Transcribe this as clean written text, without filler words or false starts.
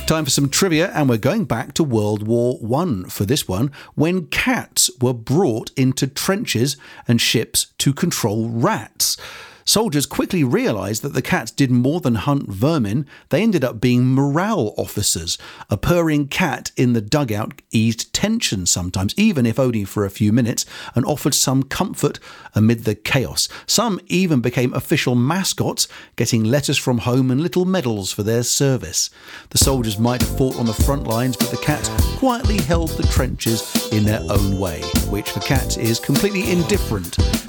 Time for some trivia, and we're going back to World War I for this one, when cats were brought into trenches and ships to control rats. Soldiers quickly realised that the cats did more than hunt vermin. They ended up being morale officers. A purring cat in the dugout eased tension sometimes, even if only for a few minutes, and offered some comfort amid the chaos. Some even became official mascots, getting letters from home and little medals for their service. The soldiers might have fought on the front lines, but the cats quietly held the trenches in their own way, which for cats is completely indifferent